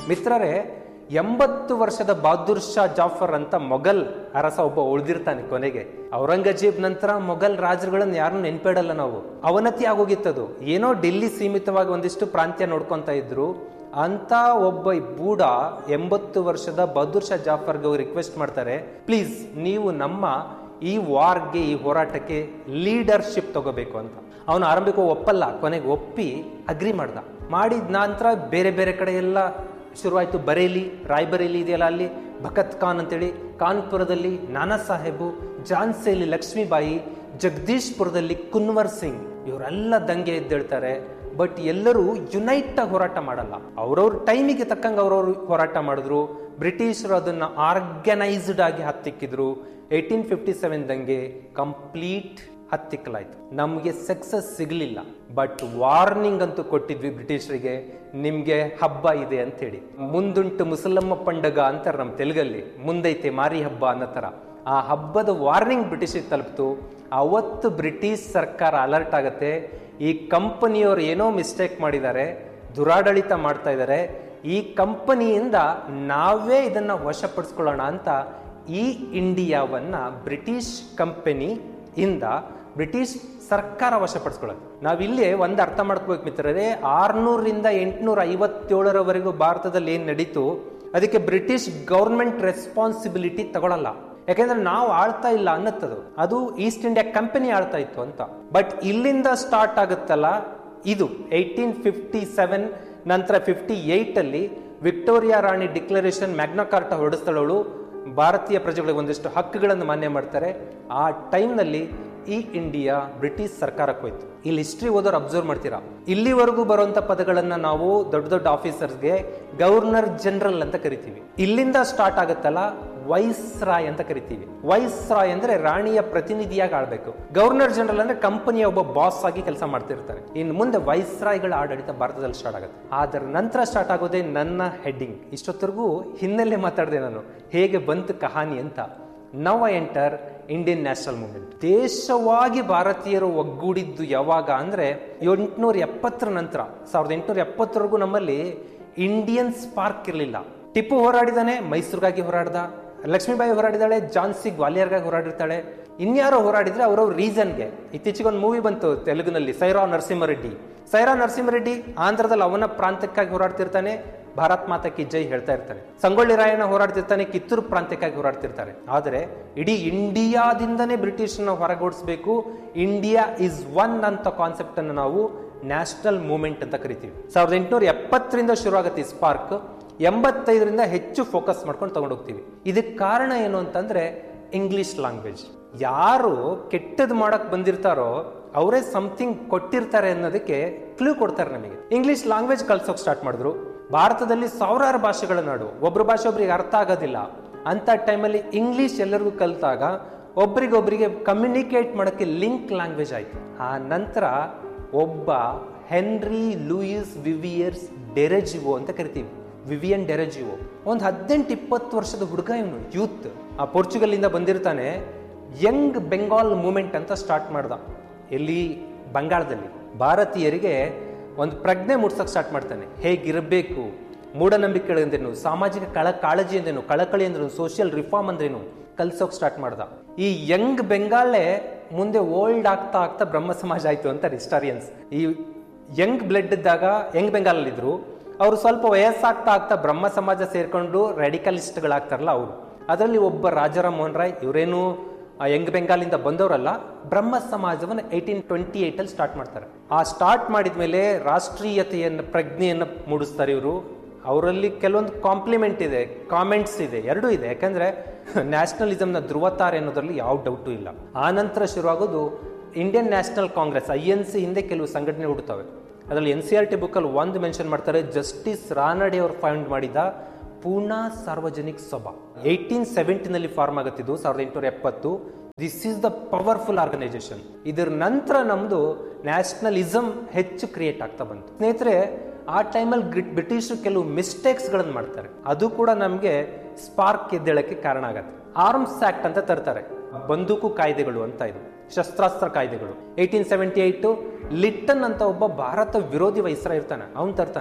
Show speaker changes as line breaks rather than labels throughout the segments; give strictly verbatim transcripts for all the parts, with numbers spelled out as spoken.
ಮಿತ್ರರೇ, ಎಂಬತ್ತು ವರ್ಷದ ಬಹದ್ದೂರ್ ಶಾ ಜಾಫರ್ ಅಂತ ಮೊಘಲ್ ಅರಸ ಒಬ್ಬ ಉಳಿದಿರ್ತಾನೆ ಕೊನೆಗೆ. ಔರಂಗಜೇಬ್ ನಂತರ ಮೊಘಲ್ ರಾಜರುಗಳನ್ನ ಯಾರನ್ನು ನೆನ್ಪೇಡಲ್ಲ ನಾವು. ಅವನತಿ ಆಗೋಗಿತ್ತದು. ಏನೋ ಡೆಲ್ಲಿ ಸೀಮಿತವಾಗಿ ಒಂದಿಷ್ಟು ಪ್ರಾಂತ್ಯ ನೋಡ್ಕೊಂತ ಇದ್ರು. ಅಂತ ಒಬ್ಬ ಬೂಡ ಎಂಬತ್ತು ವರ್ಷದ ಬಹದ್ದೂರ್ ಶಾ ಜಾಫರ್ಗೆ ರಿಕ್ವೆಸ್ಟ್ ಮಾಡ್ತಾರೆ, ಪ್ಲೀಸ್ ನೀವು ನಮ್ಮ ಈ ವಾರ್ಗೆ, ಈ ಹೋರಾಟಕ್ಕೆ ಲೀಡರ್ಶಿಪ್ ತಗೋಬೇಕು ಅಂತ. ಅವನು ಆರಂಭಿಕ ಒಪ್ಪಲ್ಲ, ಕೊನೆಗೆ ಒಪ್ಪಿ ಅಗ್ರಿ ಮಾಡ್ದ. ಮಾಡಿದ ನಂತರ ಬೇರೆ ಬೇರೆ ಕಡೆ ಎಲ್ಲ ಶುರುವಾಯಿತು. ಬರೇಲಿ, ರಾಯ್ಬರೇಲಿ ಇದೆಯಲ್ಲ, ಅಲ್ಲಿ ಭಗತ್ ಖಾನ್ ಅಂತೇಳಿ, ಕಾನ್ಪುರದಲ್ಲಿ ನಾನಾ ಸಾಹೇಬು, ಝಾನ್ಸಿಯಲ್ಲಿ ಲಕ್ಷ್ಮೀಬಾಯಿ, ಜಗದೀಶ್ಪುರದಲ್ಲಿ ಕುನ್ವರ್ ಸಿಂಗ್, ಇವರೆಲ್ಲ ದಂಗೆ ಎದ್ದೇಳ್ತಾರೆ. ಬಟ್ ಎಲ್ಲರೂ ಯುನೈಟ್ ಆಗಿ ಹೋರಾಟ ಮಾಡಲ್ಲ. ಅವ್ರವ್ರ ಟೈಮಿಗೆ ತಕ್ಕಂಗೆ ಅವ್ರವ್ರು ಹೋರಾಟ ಮಾಡಿದ್ರು. ಬ್ರಿಟಿಷರು ಅದನ್ನ ಆರ್ಗನೈಸ್ಡ್ ಆಗಿ ಹತ್ತಿಕ್ಕಿದ್ರು. ಏಟೀನ್ ಫಿಫ್ಟಿ ಸೆವೆನ್ ದಂಗೆ ಕಂಪ್ಲೀಟ್ ಹತ್ತಿಕ್ಕಲಾಯ್ತು. ನಮ್ಗೆ ಸಕ್ಸಸ್ ಸಿಗ್ಲಿಲ್ಲ, ಬಟ್ ವಾರ್ನಿಂಗ್ ಅಂತೂ ಕೊಟ್ಟಿದ್ವಿ ಬ್ರಿಟಿಷರಿಗೆ, ನಿಮ್ಗೆ ಹಬ್ಬ ಇದೆ ಅಂತ ಹೇಳಿ. ಮುಂದುಂಟು ಮುಸಲಮ್ಮ ಪಂಡಗ ಅಂತಾರೆ ನಮ್ ತೆಲುಗಲ್ಲಿ, ಮುಂದೈತೆ ಮಾರಿ ಹಬ್ಬ ಅನ್ನೋ ತರ. ಆ ಹಬ್ಬದ ವಾರ್ನಿಂಗ್ ಬ್ರಿಟಿಷಿಗೆ ತಲುಪ್ತು. ಅವತ್ತು ಬ್ರಿಟಿಷ್ ಸರ್ಕಾರ ಅಲರ್ಟ್ ಆಗತ್ತೆ, ಈ ಕಂಪನಿಯವರು ಏನೋ ಮಿಸ್ಟೇಕ್ ಮಾಡಿದ್ದಾರೆ, ದುರಾಡಳಿತ ಮಾಡ್ತಾ ಇದ್ದಾರೆ, ಈ ಕಂಪನಿಯಿಂದ ನಾವೇ ಇದನ್ನ ವಶಪಡಿಸ್ಕೊಳ್ಳೋಣ ಅಂತ ಈ ಇಂಡಿಯಾವನ್ನ ಬ್ರಿಟಿಷ್ ಕಂಪನಿ ಇಂದ ಬ್ರಿಟಿಷ್ ಸರ್ಕಾರ ವಶಪಡಿಸ್ಕೊಳ್ಳೋದು. ನಾವಿಲ್ಲಿ ಒಂದು ಅರ್ಥ ಮಾಡ್ಕೋಬೇಕು ಮಿತ್ರರೇ, ಆರ್ನೂರಿಂದ ಎಂಟುನೂರ ಐವತ್ತೇಳರವರೆಗೂ ಭಾರತದಲ್ಲಿ ಏನ್ ನಡೀತು ಅದಕ್ಕೆ ಬ್ರಿಟಿಷ್ ಗೌರ್ಮೆಂಟ್ ರೆಸ್ಪಾನ್ಸಿಬಿಲಿಟಿ ತಗೊಳಲ್ಲ. ಯಾಕೆಂದ್ರೆ ನಾವು ಆಳ್ತಾ ಇಲ್ಲ ಅನ್ನತ್ತದು, ಅದು ಈಸ್ಟ್ ಇಂಡಿಯಾ ಕಂಪನಿ ಆಳ್ತಾ ಇತ್ತು ಅಂತ. ಬಟ್ ಇಲ್ಲಿಂದ ಸ್ಟಾರ್ಟ್ ಆಗುತ್ತಲ್ಲ ಇದು ಏಟೀನ್ ಫಿಫ್ಟಿ ಸೆವೆನ್ ನಂತರ ಫಿಫ್ಟಿ ಏಟ್ ಅಲ್ಲಿ ವಿಕ್ಟೋರಿಯಾ ರಾಣಿ ಡಿಕ್ಲರೇಷನ್ ಮ್ಯಾಗ್ನಾ ಕಾರ್ಟಾ ಹೊರಡಿಸ್ತಾಳವಳು, ಭಾರತೀಯ ಪ್ರಜೆಗಳಿಗೆ ಒಂದಿಷ್ಟು ಹಕ್ಕುಗಳನ್ನು ಮಾನ್ಯ ಮಾಡ್ತಾರೆ. ಆ ಟೈಮ್ನಲ್ಲಿ ಈ ಇಂಡಿಯಾ ಬ್ರಿಟಿಷ್ ಸರ್ಕಾರಕ್ಕೆ ಹೋಯ್ತು. ಇಲ್ಲಿ ಹಿಸ್ಟ್ರಿ ಓದೋರು ಅಬ್ಸರ್ವ್ ಮಾಡ್ತೀರಾ, ಇಲ್ಲಿವರೆಗೂ ಬರುವಂತ ಪದಗಳನ್ನ ನಾವು ದೊಡ್ಡ ದೊಡ್ಡ ಆಫೀಸರ್ಸ್ಗೆ ಗವರ್ನರ್ ಜನರಲ್ ಅಂತ ಕರಿತೀವಿ. ಇಲ್ಲಿಂದ ಸ್ಟಾರ್ಟ್ ಆಗುತ್ತಲ್ಲ ವೈಸ್ ರಾಯ್ ಅಂತ ಕರಿತೀವಿ. ವೈಸ್ ರಾಯ್ ಅಂದ್ರೆ ರಾಣಿಯ ಪ್ರತಿನಿಧಿಯಾಗಿ ಆಳ್ಬೇಕು. ಗವರ್ನರ್ ಜನರಲ್ ಅಂದ್ರೆ ಕಂಪನಿಯ ಒಬ್ಬ ಬಾಸ್ ಆಗಿ ಕೆಲಸ ಮಾಡ್ತಿರ್ತಾರೆ. ಇನ್ನು ಮುಂದೆ ವೈಸ್ ರಾಯ್ಗಳ ಆಡಳಿತ ಭಾರತದಲ್ಲಿ ಸ್ಟಾರ್ಟ್ ಆಗುತ್ತೆ. ಅದರ ನಂತರ ಸ್ಟಾರ್ಟ್ ಆಗೋದೇ ನನ್ನ ಹೆಡ್ಡಿಂಗ್. ಇಷ್ಟೊತ್ತರೆಗೂ ಹಿನ್ನೆಲೆ ಮಾತಾಡಿದೆ ನಾನು, ಹೇಗೆ ಬಂತು ಕಹಾನಿ ಅಂತ. Now I enter Indian national movement. ದೇಶವಾಗಿ ಭಾರತೀಯರು ಒಗ್ಗೂಡಿದ್ದು ಯಾವಾಗ ಅಂದ್ರೆ ಎಂಟುನೂರ ಎಪ್ಪತ್ತರ ನಂತರ. ಸಾವಿರದ ಎಂಟುನೂರ ಎಪ್ಪತ್ತರೆಗೂ ನಮ್ಮಲ್ಲಿ ಇಂಡಿಯನ್ ಸ್ಪಾರ್ಕ್ ಇರಲಿಲ್ಲ. ಟಿಪ್ಪು ಹೋರಾಡಿದಾನೆ, ಮೈಸೂರಿಗಾಗಿ ಹೋರಾಡ್ದ. ಲಕ್ಷ್ಮೀಬಾಯಿ ಹೋರಾಡಿದಾಳೆ, ಝಾನ್ಸಿ ಗ್ವಾಲಿಯರ್ಗಾಗಿ ಹೋರಾಡಿರ್ತಾಳೆ. ಇನ್ಯಾರೋ ಹೋರಾಡಿದ್ರೆ ಅವ್ರವ್ರ ರೀಸನ್ಗೆ. ಇತ್ತೀಚೆಗೆ ಒಂದು ಮೂವಿ ಬಂತು ತೆಲುಗಿನಲ್ಲಿ, ಸೈರಾ ನರಸಿಂಹರೆಡ್ಡಿ. ಸೈರಾ ನರಸಿಂಹರೆಡ್ಡಿ ಆಂಧ್ರದಲ್ಲಿ ಅವನ ಪ್ರಾಂತ್ಯಕ್ಕಾಗಿ ಹೋರಾಡ್ತಿರ್ತಾನೆ, ಭಾರತ್ ಮಾತಾ ಕಿ ಜೈ ಹೇಳ್ತಾ ಇರ್ತಾನೆ. ಸಂಗೊಳ್ಳಿ ರಾಯಣ್ಣ ಹೋರಾಡ್ತಿರ್ತಾನೆ, ಕಿತ್ತೂರು ಪ್ರಾಂತ್ಯಕ್ಕಾಗಿ ಹೋರಾಡ್ತಿರ್ತಾರೆ. ಆದರೆ ಇಡೀ ಇಂಡಿಯಾದಿಂದನೇ ಬ್ರಿಟಿಷ್ನ ಹೊರಗೋಡಿಸ್ಬೇಕು, ಇಂಡಿಯಾ ಇಸ್ ಒನ್ ಅಂತ ಕಾನ್ಸೆಪ್ಟ್ ಅನ್ನು ನಾವು ನ್ಯಾಷನಲ್ ಮೂವ್ಮೆಂಟ್ ಅಂತ ಕರಿತೀವಿ. ಸಾವಿರದ ಎಂಟುನೂರ ಎಪ್ಪತ್ತರಿಂದ ಶುರು ಆಗುತ್ತೆ ಈ ಸ್ಪಾರ್ಕ್. ಎಂಬತ್ತೈದರಿಂದ ಹೆಚ್ಚು ಫೋಕಸ್ ಮಾಡ್ಕೊಂಡು ತಗೊಂಡು ಹೋಗ್ತೀವಿ. ಇದಕ್ಕೆ ಕಾರಣ ಏನು ಅಂತಂದ್ರೆ ಇಂಗ್ಲಿಷ್ ಲ್ಯಾಂಗ್ವೇಜ್. ಯಾರು ಕೆಟ್ಟದ್ ಮಾಡಕ್ ಬಂದಿರ್ತಾರೋ ಅವರೇ ಸಮಥಿಂಗ್ ಕೊಟ್ಟಿರ್ತಾರೆ ಅನ್ನೋದಕ್ಕೆ ಕ್ಲೂ ಕೊಡ್ತಾರೆ ನಮಗೆ. ಇಂಗ್ಲಿಷ್ ಲ್ಯಾಂಗ್ವೇಜ್ ಕಲ್ಸೋಕ್ ಸ್ಟಾರ್ಟ್ ಮಾಡಿದ್ರು. ಭಾರತದಲ್ಲಿ ಸಾವಿರಾರು ಭಾಷೆಗಳ ನಾಡು, ಒಬ್ರು ಭಾಷೆ ಒಬ್ರಿಗೆ ಅರ್ಥ ಆಗೋದಿಲ್ಲ. ಅಂತ ಟೈಮಲ್ಲಿ ಇಂಗ್ಲಿಷ್ ಎಲ್ಲರಿಗೂ ಕಲ್ತಾಗ ಒಬ್ರಿಗೊಬ್ರಿಗೆ ಕಮ್ಯುನಿಕೇಟ್ ಮಾಡೋಕ್ಕೆ ಲಿಂಕ್ ಲ್ಯಾಂಗ್ವೇಜ್ ಆಯ್ತು. ಆ ನಂತರ ಒಬ್ಬ ಹೆನ್ರಿ ಲೂಯಿಸ್ ವಿವಿಯರ್ಸ್ ಡೆರೆಜಿವೋ ಅಂತ ಕರಿತೀವಿ, ವಿವಿಯನ್ ಡೆರೆಜಿವೋ, ಒಂದು ಹದಿನೆಂಟು ಇಪ್ಪತ್ತು ವರ್ಷದ ಹುಡುಗ, ಇವನು ಯೂತ್. ಆ ಪೋರ್ಚುಗಲ್ ಇಂದ ಬಂದಿರ್ತಾನೆ. ಯಂಗ್ ಬೆಂಗಾಲ್ ಮೂವ್ಮೆಂಟ್ ಅಂತ ಸ್ಟಾರ್ಟ್ ಮಾಡ್ದ. ಎಲ್ಲಿ? ಬಂಗಾಳದಲ್ಲಿ. ಭಾರತೀಯರಿಗೆ ಒಂದು ಪ್ರಜ್ಞೆ ಮೂಡ್ಸಕ್ ಸ್ಟಾರ್ಟ್ ಮಾಡ್ತಾನೆ. ಹೇಗಿರಬೇಕು, ಮೂಢನಂಬಿಕೆಗಳಂದ್ರೇನು, ಸಾಮಾಜಿಕ ಕಳ ಕಾಳಜಿ ಅಂದ್ರೇನು, ಕಳಕಳಿ ಅಂದ್ರೇನು, ಸೋಷಿಯಲ್ ರಿಫಾರ್ಮ್ ಅಂದ್ರೇನು ಕಲ್ಸೋಕ್ ಸ್ಟಾರ್ಟ್ ಮಾಡ್ದ. ಈ ಯಂಗ್ ಬೆಂಗಾಲೇ ಮುಂದೆ ಓಲ್ಡ್ ಆಗ್ತಾ ಆಗ್ತಾ ಬ್ರಹ್ಮ ಸಮಾಜ ಆಯ್ತು ಅಂತಾರೆ ಹಿಸ್ಟಾರಿಯನ್ಸ್. ಈ ಯಂಗ್ ಬ್ಲಡ್ ಇದ್ದಾಗ ಯಂಗ್ ಬೆಂಗಾಲ್ ಇದ್ರು, ಅವರು ಸ್ವಲ್ಪ ವಯಸ್ಸಾಗ್ತಾ ಆಗ್ತಾ ಬ್ರಹ್ಮ ಸಮಾಜ ಸೇರ್ಕೊಂಡು ರ್ಯಾಡಿಕಲಿಸ್ಟ್ಗಳಾಗ್ತಾರಲ್ಲ ಅವರು. ಅದರಲ್ಲಿ ಒಬ್ಬ ರಾಜಾರಾಮ್ ಮೋಹನ್ ರಾಯ್, ಇವರೇನು ಯಂಗ್ ಬೆಂಗಾಲಿಂದ ಬಂದವರಲ್ಲ, ಬ್ರಹ್ಮ ಸಮಾಜವನ್ನು ಏಟೀನ್ ಟ್ವೆಂಟಿ ಏಟ್ ಅಲ್ಲಿ ಸ್ಟಾರ್ಟ್ ಮಾಡ್ತಾರೆ. ಆ ಸ್ಟಾರ್ಟ್ ಮಾಡಿದ್ಮೇಲೆ ರಾಷ್ಟ್ರೀಯತೆಯನ್ನು ಪ್ರಜ್ಞೆಯನ್ನು ಮೂಡಿಸ್ತಾರೆ ಇವರು. ಅವರಲ್ಲಿ ಕೆಲವೊಂದು ಕಾಂಪ್ಲಿಮೆಂಟ್ ಇದೆ, ಕಾಮೆಂಟ್ಸ್ ಇದೆ, ಎರಡೂ ಇದೆ. ಯಾಕಂದ್ರೆ ನ್ಯಾಷನಲಿಸಮ್ನ ಧ್ರುವತಾರೆ ಅನ್ನೋದ್ರಲ್ಲಿ ಯಾವ ಡೌಟು ಇಲ್ಲ. ಆ ನಂತರ ಶುರುವಾಗೋದು Indian national Congress, I N C ಹಿಂದೆ ಕೆಲವು ಸಂಘಟನೆ ಹುಡ್ತವೆ. ಅದರಲ್ಲಿ N C R T book ಅಲ್ಲಿ ಒಂದು ಮೆನ್ಷನ್ ಮಾಡ್ತಾರೆ, ಜಸ್ಟಿಸ್ ರಾನಡೆ ಅವರು ಫೌಂಡ್ ಮಾಡಿದ ಪೂನಾ ಸಾರ್ವಜನಿಕ ಸಭಾ ಏಟೀನ್ ಸೆವೆಂಟಿನಲ್ಲಿ ಫಾರ್ಮ್ ಆಗುತ್ತಿದ್ದು, ಸಾವಿರದ ಎಂಟುನೂರ ಎಪ್ಪತ್ತು. This is the powerful organisation. ಇದರ ನಂತರ ನಮ್ದು ನ್ಯಾಷನಲಿಸಮ್ ಹೆಚ್ಚು ಕ್ರಿಯೇಟ್ ಆಗ್ತಾ ಬಂತು. ಸ್ನೇಹಿತರೆ, ಆ ಟೈಮಲ್ಲಿ ಬ್ರಿಟಿಷರು ಕೆಲವು ಮಿಸ್ಟೇಕ್ಸ್ ಗಳನ್ನು ಮಾಡ್ತಾರೆ. ಅದು ಕೂಡ ನಮ್ಗೆ ಸ್ಪಾರ್ಕ್ ಎದ್ದೇಳಕ್ಕೆ ಕಾರಣ ಆಗತ್ತೆ. ಆರ್ಮ್ಸ್ ಆಕ್ಟ್ ಅಂತ ತರ್ತಾರೆ, ಬಂದೂಕು ಕಾಯ್ದೆಗಳು ಅಂತ. ಇದು ಶಸ್ತ್ರಾಸ್ತ್ರ ಕಾಯ್ದೆಗಳು. ಏಟೀನ್ ಸೆವೆಂಟಿ ಏಟ್ ಲಿಟ್ಟನ್ ಅಂತ ಒಬ್ಬ ಭಾರತ ವಿರೋಧಿ ವೈಸ್ರಾಯ್ ಇರ್ತಾನೆ, ಅವನ್ ತರ್ತಾನೆ.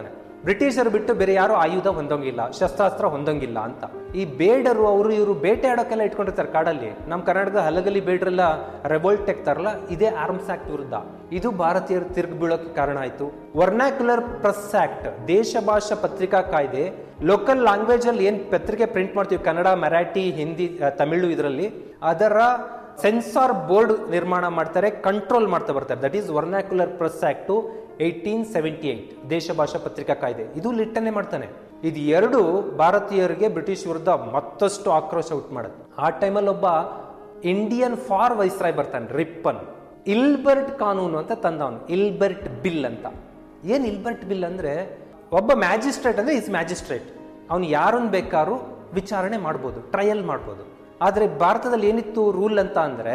ಬ್ರಿಟಿಷರು ಬಿಟ್ಟು ಬೇರೆ ಯಾರು ಆಯುಧ ಹೊಂದೋಂಗಿಲ್ಲ, ಶಸ್ತ್ರಾಸ್ತ್ರ ಹೊಂದೋಂಗಿಲ್ಲ ಅಂತ. ಈ ಬೇಡರು ಅವರು ಇವರು ಬೇಟೆ ಆಡೋಕೆಲ್ಲ ಇಟ್ಕೊಂಡಿರ್ತಾರೆ ಕಾಡಲ್ಲಿ. ನಮ್ಮ ಕರ್ನಾಟಕದ ಹಲಗಲಿ ಬೇಡರೆಲ್ಲ ರೆವೋಲ್ಟ್ ತೆಗ್ತಾರಲ್ಲ, ಇದೇ ಆರ್ಮ್ಸ್ ಆಕ್ಟ್ ವಿರುದ್ಧ. ಇದು ಭಾರತೀಯರು ತಿರುಗಿ ಬೀಳೋಕೆ ಕಾರಣ ಆಯ್ತು. ವರ್ನಾಕ್ಯುಲರ್ ಪ್ರೆಸ್ ಆಕ್ಟ್, ದೇಶ ಭಾಷಾ ಪತ್ರಿಕಾ ಕಾಯ್ದೆ, ಲೋಕಲ್ ಲ್ಯಾಂಗ್ವೇಜ್ ಅಲ್ಲಿ ಏನ್ ಪತ್ರಿಕೆ ಪ್ರಿಂಟ್ ಮಾಡ್ತೀವಿ, ಕನ್ನಡ, ಮರಾಠಿ, ಹಿಂದಿ, ತಮಿಳು, ಇದರಲ್ಲಿ ಅದರ ಸೆನ್ಸಾರ್ ಬೋರ್ಡ್ ನಿರ್ಮಾಣ ಮಾಡ್ತಾರೆ, ಕಂಟ್ರೋಲ್ ಮಾಡ್ತಾ ಬರ್ತಾರೆ. That is vernacular press act eighteen seventy eight, ದೇಶ ಭಾಷಾ ಪತ್ರಿಕಾ ಕಾಯ್ದೆ. ಇದು ಲಿಟ್ಟನೆ ಮಾಡ್ತಾನೆ. ಇದು ಎರಡು ಭಾರತೀಯರಿಗೆ ಬ್ರಿಟಿಷ್ ವಿರುದ್ಧ ಮತ್ತಷ್ಟು ಆಕ್ರೋಶ ಉಂಟು ಮಾಡುತ್ತೆ. ಆ ಟೈಮಲ್ಲಿ ಒಬ್ಬ ಇಂಡಿಯನ್ ಫಾರ್ ವೈಸ್ರಾಯ್ ಬರ್ತಾನೆ, ರಿಪ್ಪನ್. ಇಲ್ಬರ್ಟ್ ಕಾನೂನು ಅಂತ ತಂದವನು, ಇಲ್ಬರ್ಟ್ ಬಿಲ್ ಅಂತ. ಏನ್ ಇಲ್ಬರ್ಟ್ ಬಿಲ್ ಅಂದ್ರೆ, ಒಬ್ಬ ಮ್ಯಾಜಿಸ್ಟ್ರೇಟ್ ಅಂದ್ರೆ ಇಸ್ ಮ್ಯಾಜಿಸ್ಟ್ರೇಟ್, ಅವನು ಯಾರನ್ನ ಬೇಕಾದ್ರೂ ವಿಚಾರಣೆ ಮಾಡ್ಬೋದು, ಟ್ರಯಲ್ ಮಾಡ್ಬೋದು. ಆದ್ರೆ ಭಾರತದಲ್ಲಿ ಏನಿತ್ತು ರೂಲ್ ಅಂತ ಅಂದ್ರೆ,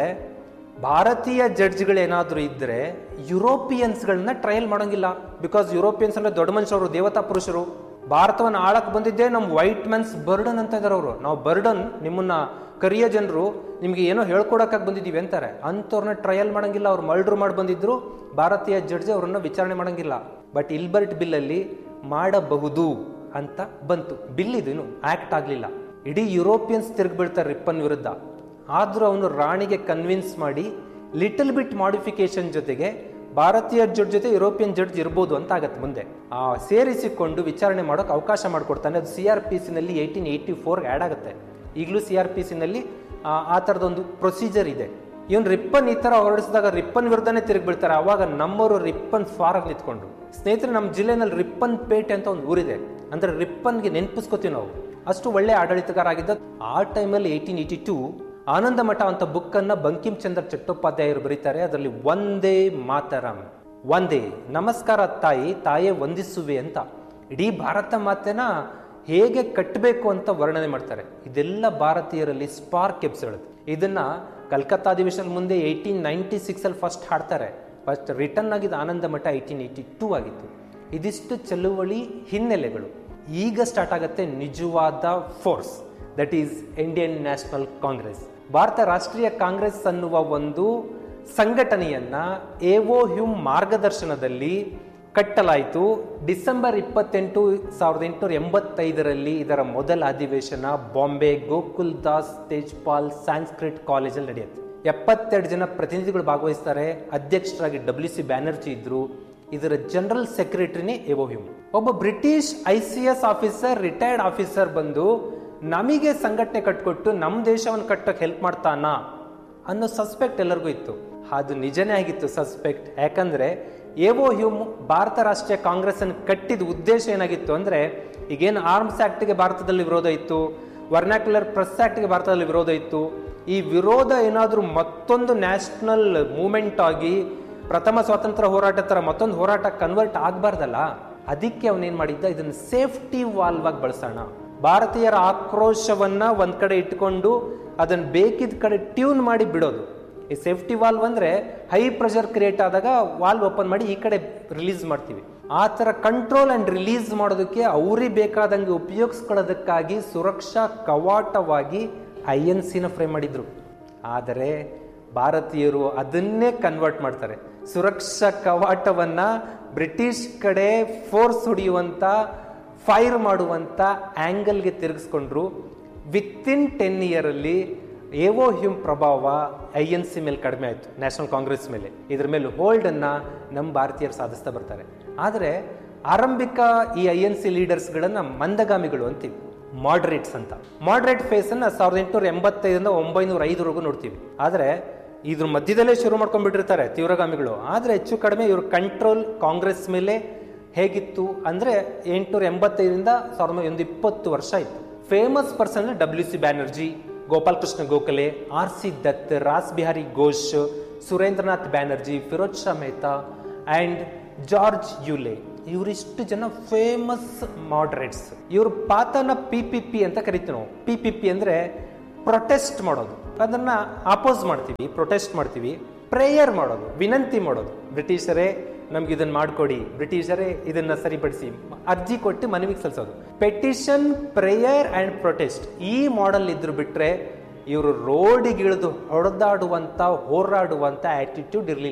ಭಾರತೀಯ ಜಡ್ಜ್ಗಳೇನಾದ್ರೂ ಇದ್ರೆ ಯುರೋಪಿಯನ್ಸ್ಗಳನ್ನ ಟ್ರಯಲ್ ಮಾಡೋಂಗಿಲ್ಲ. ಬಿಕಾಸ್ ಯುರೋಪಿಯನ್ಸ್ ಅಂದ್ರೆ ದೊಡ್ಡ ಮನುಷ್ಯರು, ದೇವತಾ ಪುರುಷರು. ಭಾರತವನ್ನು ಆಳಕ್ ಬಂದಿದ್ದೆ ನಮ್ ವೈಟ್ ಮೆನ್ಸ್ ಬರ್ಡನ್ ಅಂತ ಇದಾರೆ ಅವರು. ನಾವು ಬರ್ಡನ್, ನಿಮ್ಮನ್ನ ಕರಿಯ ಜನರು, ನಿಮ್ಗೆ ಏನೋ ಹೇಳ್ಕೊಡಕ್ಕಾಗಿ ಬಂದಿದೀವಿ ಅಂತಾರೆ. ಅಂತವ್ರನ್ನ ಟ್ರಯಲ್ ಮಾಡಂಗಿಲ್ಲ. ಅವ್ರು ಮರ್ಡರ್ ಮಾಡಿ ಬಂದಿದ್ರು, ಭಾರತೀಯ ಜಡ್ಜ್ ಅವ್ರನ್ನ ವಿಚಾರಣೆ ಮಾಡಂಗಿಲ್ಲ. ಬಟ್ ಇಲ್ಬರ್ಟ್ ಬಿಲ್ ಅಲ್ಲಿ ಮಾಡಬಹುದು ಅಂತ ಬಂತು. ಬಿಲ್ ಇದು ಇನ್ನು ಆಕ್ಟ್ ಆಗ್ಲಿಲ್ಲ. ಇಡೀ ಯುರೋಪಿಯನ್ಸ್ ತಿರುಗಿ ಬೀಳ್ತಾರೆ ರಿಪ್ಪನ್ ವಿರುದ್ಧ. ಆದ್ರೂ ಅವನು ರಾಣಿಗೆ ಕನ್ವಿನ್ಸ್ ಮಾಡಿ ಲಿಟಲ್ ಬಿಟ್ ಮಾಡಿಫಿಕೇಶನ್ ಜೊತೆಗೆ ಭಾರತೀಯ ಜಡ್ಜ್ ಜೊತೆ ಯುರೋಪಿಯನ್ ಜಡ್ಜ್ ಇರ್ಬೋದು ಅಂತ ಆಗತ್ತೆ ಮುಂದೆ. ಆ ಸೇರಿಸಿಕೊಂಡು ವಿಚಾರಣೆ ಮಾಡೋಕೆ ಅವಕಾಶ ಮಾಡಿಕೊಡ್ತಾನೆ. ಅದು ಸಿ ಆರ್ ಪಿ ಸಿ ನಲ್ಲಿ ಏಟೀನ್ ಏಯ್ಟಿ ಫೋರ್ ಆ್ಯಡ್ ಆಗುತ್ತೆ. ಈಗಲೂ ಸಿ ಆರ್ ಪಿ ಸಿ ನಲ್ಲಿ ಆ ಥರದೊಂದು ಪ್ರೊಸೀಜರ್ ಇದೆ. ಇವನ್ ರಿಪ್ಪನ್ ಈ ತರ ಹೊರಡಿಸಿದಾಗ ರಿಪ್ಪನ್ ವಿರುದ್ಧನೇ ತಿರುಗಿ ಬೀಳ್ತಾರೆ. ಅವಾಗ ನಮ್ಮವರು ರಿಪ್ಪನ್ ಫಾರ್ ಆಗಿ ನಿಂತ್ಕೊಂಡ್ರು. ಸ್ನೇಹಿತರೆ, ನಮ್ಮ ಜಿಲ್ಲೆನಲ್ಲಿ ರಿಪ್ಪನ್ ಪೇಟೆ ಅಂತ ಒಂದು ಊರಿದೆ. ಅಂದ್ರೆ ರಿಪ್ಪನ್ಗೆ ನೆನಪಿಸ್ಕೋತೀವಿ ನಾವು, ಅಷ್ಟು ಒಳ್ಳೆ ಆಡಳಿತಗಾರ ಆಗಿದ್ದ. ಆ ಟೈಮಲ್ಲಿ ಏಟೀನ್ ಏಯ್ಟಿ ಟೂ ಆನಂದ ಮಠ ಅಂತ ಬುಕ್ ಅನ್ನ ಬಂಕಿಂ ಚಂದ್ರ ಚಟ್ಟೋಪಾಧ್ಯಾಯರು ಬರೀತಾರೆ. ಅದರಲ್ಲಿ ಒಂದೇ ಮಾತರಂ, ಒಂದೇ ನಮಸ್ಕಾರ ತಾಯಿ, ತಾಯೇ ವಂದಿಸುವೆ ಅಂತ ಇಡೀ ಭಾರತ ಮಾತೆನ ಹೇಗೆ ಕಟ್ಟಬೇಕು ಅಂತ ವರ್ಣನೆ ಮಾಡ್ತಾರೆ. ಇದೆಲ್ಲ ಭಾರತೀಯರಲ್ಲಿ ಸ್ಪಾರ್ಕ್ ಎಬ್ಸೆಳುತ್ತೆ. ಇದನ್ನ ಕಲ್ಕತ್ತಾ ಅಧಿವೇಶನ ಮುಂದೆ ಏಟೀನ್ ನೈನ್ಟಿ ಸಿಕ್ಸ್ ಅಲ್ಲಿ ಫಸ್ಟ್ ಹಾಡ್ತಾರೆ. ಫಸ್ಟ್ ರಿಟರ್ನ್ ಆಗಿದ್ದ ಆನಂದ ಮಠ ಏಟೀನ್ ಏಯ್ಟಿ ಟೂ ಆಗಿತ್ತು. ಇದಿಷ್ಟು ಚಳುವಳಿ ಹಿನ್ನೆಲೆಗಳು. ಈಗ ಸ್ಟಾರ್ಟ್ ಆಗುತ್ತೆ ನಿಜವಾದ force, that is Indian national Congress. Bharat ರಾಷ್ಟ್ರೀಯ ಕಾಂಗ್ರೆಸ್ ಅನ್ನುವ ಒಂದು ಸಂಘಟನೆಯನ್ನ ಎವೋ ಹ್ಯೂಮ್ ಮಾರ್ಗದರ್ಶನದಲ್ಲಿ ಕಟ್ಟಲಾಯಿತು. ಡಿಸೆಂಬರ್ ಇಪ್ಪತ್ತೆಂಟು ಸಾವಿರದ ಎಂಟುನೂರ ಎಂಬತ್ತೈದರಲ್ಲಿ ಇದರ ಮೊದಲ ಅಧಿವೇಶನ ಬಾಂಬೆ ಗೋಕುಲ್ ದಾಸ್ ತೇಜ್ಪಾಲ್ ಸಾಂಸ್ಕ್ರಿಟ್ ಕಾಲೇಜಲ್ಲಿ ನಡೆಯುತ್ತೆ. ಎಪ್ಪತ್ತೆರಡು ಜನ ಪ್ರತಿನಿಧಿಗಳು ಭಾಗವಹಿಸ್ತಾರೆ. ಅಧ್ಯಕ್ಷರಾಗಿ ಡಬ್ಲ್ಯೂ ಸಿ ಬ್ಯಾನರ್ಜಿ ಇದ್ರು. ಇದರ ಜನರಲ್ ಸೆಕ್ರೆಟರಿನೇ ಎವೋ ಹ್ಯೂಮ್. ಒಬ್ಬ British I C S officer, retired officer ಬಂದು ನಮಗೆ ಸಂಘಟನೆ ಕಟ್ಕೊಟ್ಟು ನಮ್ಮ ದೇಶವನ್ನು ಕಟ್ಟಕ್ಕೆ ಹೆಲ್ಪ್ ಮಾಡ್ತಾನಾ ಅನ್ನೋ ಸಸ್ಪೆಕ್ಟ್ ಎಲ್ಲರಿಗೂ ಇತ್ತು. ಅದು ನಿಜನೇ ಆಗಿತ್ತು ಸಸ್ಪೆಕ್ಟ್. ಯಾಕಂದ್ರೆ ಎವೋ ಹ್ಯೂಮ್ ಭಾರತ ರಾಷ್ಟ್ರೀಯ ಕಾಂಗ್ರೆಸ್ ಅನ್ನು ಕಟ್ಟಿದ ಉದ್ದೇಶ ಏನಾಗಿತ್ತು ಅಂದ್ರೆ, ಈಗೇನು ಆರ್ಮ್ಸ್ ಆಕ್ಟ್ಗೆ ಭಾರತದಲ್ಲಿ ವಿರೋಧ ಇತ್ತು, ವರ್ನಾಕ್ಯುಲರ್ ಪ್ರೆಸ್ ಆಕ್ಟ್ಗೆ ಭಾರತದಲ್ಲಿ ವಿರೋಧ ಇತ್ತು. ಈ ವಿರೋಧ ಏನಾದ್ರೂ ಮತ್ತೊಂದು ನ್ಯಾಷನಲ್ ಮೂವ್ಮೆಂಟ್ ಆಗಿ ಪ್ರಥಮ ಸ್ವಾತಂತ್ರ್ಯ ಹೋರಾಟ ತರ ಮತ್ತೊಂದು ಹೋರಾಟ ಕನ್ವರ್ಟ್ ಆಗ್ಬಾರ್ದಲ್ಲ. ಅದಕ್ಕೆ ಅವನೇನ್ ಮಾಡಿದ್ದ, ಇದನ್ನ ಸೇಫ್ಟಿ ವಾಲ್ವ್ ಆಗಿ ಬಳಸೋಣ. ಭಾರತೀಯರ ಆಕ್ರೋಶವನ್ನ ಒಂದ್ ಕಡೆ ಇಟ್ಕೊಂಡು ಅದನ್ನ ಬೇಕಿದ ಕಡೆ ಟ್ಯೂನ್ ಮಾಡಿ ಬಿಡೋದು. ಈ ಸೇಫ್ಟಿ ವಾಲ್ವ್ ಅಂದ್ರೆ ಹೈ ಪ್ರೆಷರ್ ಕ್ರಿಯೇಟ್ ಆದಾಗ ವಾಲ್ವ್ ಓಪನ್ ಮಾಡಿ ಈ ಕಡೆ ರಿಲೀಸ್ ಮಾಡ್ತೀವಿ. ಆ ತರ ಕಂಟ್ರೋಲ್ ಅಂಡ್ ರಿಲೀಸ್ ಮಾಡೋದಕ್ಕೆ ಅವ್ರಿಗೆ ಬೇಕಾದಂಗೆ ಉಪಯೋಗಿಸ್ಕೊಳ್ಳೋದಕ್ಕಾಗಿ ಸುರಕ್ಷಾ ಕವಾಟವಾಗಿ ಐ ಎನ್ ಸಿನ ಫ್ರೇಮ್ ಮಾಡಿದ್ರು. ಆದರೆ ಭಾರತೀಯರು ಅದನ್ನೇ ಕನ್ವರ್ಟ್ ಮಾಡ್ತಾರೆ. ಸುರಕ್ಷಾ ಕವಾಟವನ್ನ ಬ್ರಿಟಿಷ್ ಕಡೆ ಫೋರ್ಸ್ ಹೊಡೆಯುವಂತ, ಫೈರ್ ಮಾಡುವಂತ ಆಂಗಲ್ಗೆ ತಿರುಗಿಸ್ಕೊಂಡ್ರು. ವಿತ್ ಇನ್ ಟೆನ್ ಇಯರ್ ಅಲ್ಲಿ ಎವೋ ಹ್ಯೂಮ್ ಪ್ರಭಾವ ಐ ಎನ್ ಸಿ ಮೇಲೆ ಕಡಿಮೆ ಆಯಿತು, ನ್ಯಾಷನಲ್ ಕಾಂಗ್ರೆಸ್ ಮೇಲೆ. ಇದ್ರ ಮೇಲೆ ಹೋಲ್ಡ್ ಅನ್ನ ನಮ್ಮ ಭಾರತೀಯರು ಸಾಧಿಸ್ತಾ ಬರ್ತಾರೆ. ಆದರೆ ಆರಂಭಿಕ ಈ ಐ ಎನ್ ಸಿ ಲೀಡರ್ಸ್ಗಳನ್ನ ಮಂದಗಾಮಿಗಳು ಅಂತೀವಿ, ಮಾಡ್ರೇಟ್ಸ್ ಅಂತ. ಮಾಡ್ರೇಟ್ ಫೇಸ್ ಅನ್ನ ಸಾವಿರದ ಎಂಟುನೂರ ಎಂಬತ್ತೈದರಿಂದ ಒಂಬೈನೂರ ಐದರವರೆಗೂ ನೋಡ್ತೀವಿ. ಆದರೆ ಇದ್ರ ಮಧ್ಯದಲ್ಲೇ ಶುರು ಮಾಡ್ಕೊಂಡ್ಬಿಟ್ಟಿರ್ತಾರೆ ತೀವ್ರಗಾಮಿಗಳು. ಆದ್ರೆ ಹೆಚ್ಚು ಕಡಿಮೆ ಇವ್ರ ಕಂಟ್ರೋಲ್ ಕಾಂಗ್ರೆಸ್ ಮೇಲೆ ಹೇಗಿತ್ತು ಅಂದ್ರೆ ಎಂಟುನೂರ ಎಂಬತ್ತೈದರಿಂದ ಸಾವಿರದ ಒಂದು ಇಪ್ಪತ್ತು ವರ್ಷ ಇತ್ತು. Famous person W C Banerjee, Gopal Krishna Gokhale, R C Dutt, Raas Bihari Ghosh, Surendranath Banerjee, Firoz Shah Mehta and George ಯುಲೆ. ಇವರಿಷ್ಟು ಜನ ಫೇಮಸ್ ಮಾಡ್ರೇಟ್ಸ್. ಇವ್ರ ಪಾತನ ಪಿ ಪಿ ಪಿ ಅಂತ ಕರಿತೀವಿ ನಾವು. ಪಿ ಪಿ ಪಿ ಅಂದ್ರೆ ಪ್ರೊಟೆಸ್ಟ್ ಮಾಡೋದು, ಅದನ್ನ ಅಪೋಸ್ ಮಾಡ್ತೀವಿ, ಪ್ರೊಟೆಸ್ಟ್ ಮಾಡ್ತೀವಿ. ಪ್ರೇಯರ್ ಮಾಡೋದು, ವಿನಂತಿ ಮಾಡೋದು, ಬ್ರಿಟಿಷರೇ ನಮ್ಗೆ ಇದನ್ನ ಮಾಡ್ಕೊಡಿ, ಬ್ರಿಟಿಷರೇ ಇದನ್ನ ಸರಿಪಡಿಸಿ, ಅರ್ಜಿ ಕೊಟ್ಟು ಮನವಿಗೆ ಸಲ್ಲಿಸೋದು. ಪೆಟಿಷನ್, ಪ್ರೇಯರ್ ಅಂಡ್ ಪ್ರೊಟೆಸ್ಟ್ ಈ ಮಾಡೆಲ್ ಇದ್ರು ಬಿಟ್ರೆ ಇವರು ರೋಡಿಗಿಳಿದು ಹೊಡೆದಾಡುವಂತ, ಹೋರಾಡುವಂತ ಆಟಿಟ್ಯೂಡ್ ಇರಲಿಲ್ಲ.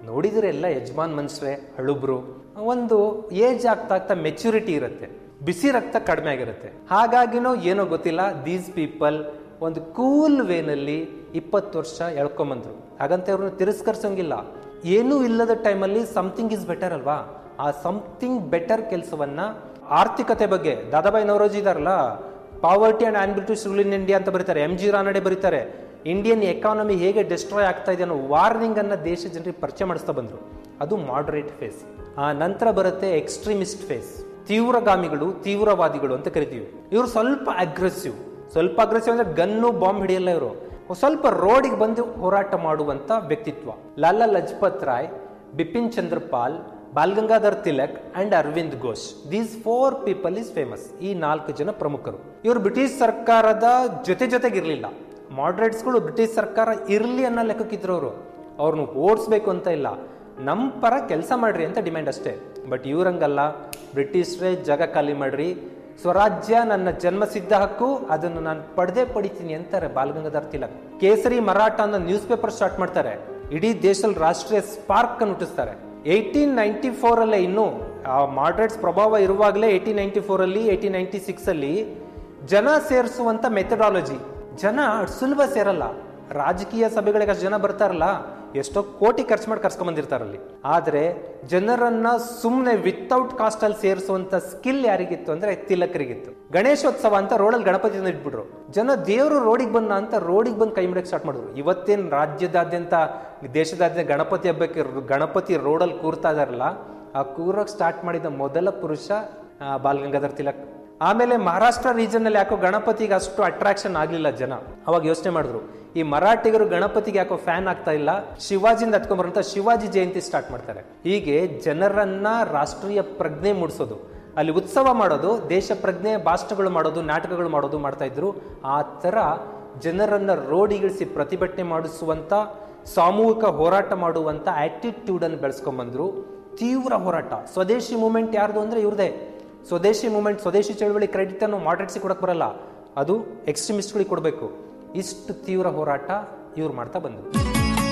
ನೋಡಿದ್ರೆ ಎಲ್ಲ ಯಜಮಾನ್ ಮನುಷ್ಯರೇ, ಹಳುಬ್ರು. ಒಂದು ಏಜ್ ಆಗ್ತಾ ಆಗ್ತಾ ಮೆಚುರಿಟಿ ಇರುತ್ತೆ, ಬಿಸಿ ರಕ್ತ ಕಡಿಮೆ ಆಗಿರುತ್ತೆ. ಹಾಗಾಗಿನೋ ಏನೋ ಗೊತ್ತಿಲ್ಲ, ದೀಸ್ ಪೀಪಲ್ ಒಂದು ಕೂಲ್ ವೇನಲ್ಲಿ ಇಪ್ಪತ್ತು ವರ್ಷ ಎಳ್ಕೊಂಬಂದ್ರು. ಹಾಗಂತ ಅವ್ರನ್ನ ತಿರಸ್ಕರಿಸೋಂಗಿಲ್ಲ. ಏನೂ ಇಲ್ಲದ ಟೈಮಲ್ಲಿ ಸಮಥಿಂಗ್ ಇಸ್ ಬೆಟರ್ ಅಲ್ವಾ? ಆ ಸಮಥಿಂಗ್ ಬೆಟರ್ ಕೆಲಸವನ್ನ ಆರ್ಥಿಕತೆ ಬಗ್ಗೆ ದಾದಾಬಾಯಿ ನವರೋಜಿ ಇದಾರಲ್ಲ, poverty and ಆಂಬಿಟ್ಯೂಸ್ rule in India ಅಂತ ಬರೀತಾರೆ. ಎಂ ಜಿ ರಾನಡೆ ಬರೀತಾರೆ, ಇಂಡಿಯನ್ ಎಕಾನಮಿ ಹೇಗೆ ಡಿಸ್ಟ್ರಾಯ್ ಆಗ್ತಾ ಇದೆ ಅನ್ನೋ ವಾರ್ನಿಂಗ್ ಅನ್ನ ದೇಶ ಜನರಿಗೆ ಪರಿಚಯ ಮಾಡಿಸ್ತಾ ಬಂದ್ರು. ಅದು ಮಾಡರೇಟ್ ಫೇಸ್. ಆ ನಂತರ ಬರುತ್ತೆ ಎಕ್ಸ್ಟ್ರೀಮಿಸ್ಟ್ ಫೇಸ್. ತೀವ್ರಗಾಮಿಗಳು, ತೀವ್ರವಾದಿಗಳು ಅಂತ ಕರಿತೀವಿ. ಇವರು ಸ್ವಲ್ಪ ಅಗ್ರೆಸಿವ್. ಸ್ವಲ್ಪ ಅಗ್ರೆಸಿವ್ ಅಂದ್ರೆ ಗನ್ನು ಬಾಂಬ್ ಹಿಡಿಯಲ್ಲ ಇವರು. ಸ್ವಲ್ಪ ರೋಡಿಗೆ ಬಂದು ಹೋರಾಟ ಮಾಡುವಂತ ವ್ಯಕ್ತಿತ್ವ. Lala Lajpat Roy, Bipin Chandrapal, ball Gangadhar Tilak and Arvind Ghosh. These four people is famous. ಈ ನಾಲ್ಕು ಜನ ಪ್ರಮುಖರು. ಇವರು ಬ್ರಿಟಿಷ್ ಸರ್ಕಾರದ ಜೊತೆ ಜೊತೆಗಿರ್ಲಿಲ್ಲ. ಮಾಡರೇಟ್ಸ್ಗಳು ಬ್ರಿಟಿಷ್ ಸರ್ಕಾರ ಇರ್ಲಿ ಅನ್ನೋ ಲೆಕ್ಕಕ್ಕಿದ್ರು. ಅವರು ಅವ್ರನ್ನ ಓಡಿಸ್ಬೇಕು ಅಂತ ಇಲ್ಲ, ನಮ್ಮ ಪರ ಕೆಲಸ ಮಾಡ್ರಿ ಅಂತ ಡಿಮ್ಯಾಂಡ್ ಅಷ್ಟೇ. ಬಟ್ ಇವ್ರಂಗಲ್ಲ, ಬ್ರಿಟಿಷ್ರೇ ಜಾಗ ಖಾಲಿ ಮಾಡ್ರಿ, ಸ್ವರಾಜ್ಯ ನನ್ನ ಜನ್ಮಸಿದ್ಧ ಹಕ್ಕು, ಅದನ್ನು ನಾನು ಪಡೆದೇ ಪಡಿತೀನಿ ಅಂತಾರೆ ಬಾಲ್ ಗಂಗಾಧರ್ ತಿಲಕ್. ಕೇಸರಿ ಮರಾಠ ಅನ್ನೋ ನ್ಯೂಸ್ ಪೇಪರ್ ಸ್ಟಾರ್ಟ್ ಮಾಡ್ತಾರೆ. ಇಡೀ ದೇಶದಲ್ಲಿ ರಾಷ್ಟ್ರೀಯ ಸ್ಪಾರ್ಕ್ ಅನ್ನು ಹುಟ್ಟಿಸ್ತಾರೆ. ಏಯ್ಟೀನ್ ನೈನ್ಟಿ ಫೋರ್ ಅಲ್ಲೇ, ಇನ್ನು ಆ ಮಾಡರೇಟ್ಸ್ ಪ್ರಭಾವ ಇರುವಾಗಲೇ ಏಯ್ಟೀನ್ ನೈನ್ಟಿ ಫೋರ್ ಅಲ್ಲಿ ಏಯ್ಟೀನ್ ನೈನ್ಟಿ ಸಿಕ್ಸ್ ಅಲ್ಲಿ ಜನ ಸೇರಿಸುವಂತ ಮೆಥಡಾಲಜಿ. ಜನ ಸುಲಭ ಸೇರಲ್ಲ. ರಾಜಕೀಯ ಸಭೆಗಳಿಗೆ ಅಷ್ಟು ಜನ ಬರ್ತಾರಲ್ಲ, ಎಷ್ಟೋ ಕೋಟಿ ಖರ್ಚು ಮಾಡಿ ಕರ್ಸ್ಕೊಂಡ್ ಬಂದಿರ್ತಾರಲ್ಲಿ. ಆದ್ರೆ ಜನರನ್ನ ಸುಮ್ಮನೆ ವಿತೌಟ್ ಕಾಸ್ಟ್ ಅಲ್ಲಿ ಸೇರಿಸುವಂತ ಸ್ಕಿಲ್ ಯಾರಿಗಿತ್ತು ಅಂದ್ರೆ ತಿಲಕರಿಗಿತ್ತು. ಗಣೇಶೋತ್ಸವ ಅಂತ ರೋಡಲ್ಲಿ ಗಣಪತಿ ಇಟ್ಬಿಟ್ರು. ಜನ ದೇವರು ರೋಡಿಗೆ ಬಂದ ಅಂತ ರೋಡಿಗೆ ಬಂದು ಕೈ ಮುಡಕ್ ಸ್ಟಾರ್ಟ್ ಮಾಡಿದ್ರು. ಇವತ್ತೇನ್ ರಾಜ್ಯದಾದ್ಯಂತ ದೇಶದಾದ್ಯಂತ ಗಣಪತಿ ಹಬ್ಬಕ್ಕೆ ಗಣಪತಿ ರೋಡಲ್ಲಿ ಕೂರ್ತಾ ಇದಾರಲ್ಲ, ಆ ಕೂರಕ್ ಸ್ಟಾರ್ಟ್ ಮಾಡಿದ ಮೊದಲ ಪುರುಷ ಬಾಲ್ ಗಂಗಾಧರ್ ತಿಲಕ್. ಆಮೇಲೆ ಮಹಾರಾಷ್ಟ್ರ ರೀಜನ್ ಅಲ್ಲಿ ಯಾಕೋ ಗಣಪತಿಗೆ ಅಷ್ಟು ಅಟ್ರಾಕ್ಷನ್ ಆಗ್ಲಿಲ್ಲ ಜನ. ಅವಾಗ ಯೋಚನೆ ಮಾಡಿದ್ರು, ಈ ಮರಾಠಿಗರು ಗಣಪತಿಗೆ ಯಾಕೋ ಫ್ಯಾನ್ ಆಗ್ತಾ ಇಲ್ಲ, ಶಿವಾಜಿಂದ ಹತ್ಕೊಂಡ್ಬರಂತ ಶಿವಾಜಿ ಜಯಂತಿ ಸ್ಟಾರ್ಟ್ ಮಾಡ್ತಾರೆ. ಹೀಗೆ ಜನರನ್ನ ರಾಷ್ಟ್ರೀಯ ಪ್ರಜ್ಞೆ ಮೂಡಿಸೋದು, ಅಲ್ಲಿ ಉತ್ಸವ ಮಾಡೋದು, ದೇಶ ಪ್ರಜ್ಞೆ ಭಾಷಣಗಳು ಮಾಡೋದು, ನಾಟಕಗಳು ಮಾಡೋದು ಮಾಡ್ತಾ ಇದ್ರು. ಆ ತರ ಜನರನ್ನ ರೋಡಿಗಿಳಿಸಿ ಪ್ರತಿಭಟನೆ ಮಾಡಿಸುವಂತ, ಸಾಮೂಹಿಕ ಹೋರಾಟ ಮಾಡುವಂತ ಆಟಿಟ್ಯೂಡ್ ಅನ್ನು ಬೆಳೆಸ್ಕೊಂಡ್ಬಂದ್ರು. ತೀವ್ರ ಹೋರಾಟ. ಸ್ವದೇಶಿ ಮೂವ್ಮೆಂಟ್ ಯಾರ್ದು ಅಂದ್ರೆ ಇವ್ರದೇ. ಸ್ವದೇಶಿ ಮೂವ್ಮೆಂಟ್, ಸ್ವದೇಶಿ ಚಳವಳಿ ಕ್ರೆಡಿಟ್ ಅನ್ನು ಮಾಡರೇಟ್ಸ್ ಕೊಡಕ್ ಬರಲ್ಲ, ಅದು ಎಕ್ಸ್ಟ್ರೀಮಿಸ್ಟ್ಗಳಿಗೆ ಕೊಡಬೇಕು. ಇಷ್ಟು ತೀವ್ರ ಹೋರಾಟ ಇವ್ರು ಮಾಡ್ತಾ ಬಂದ್ರು.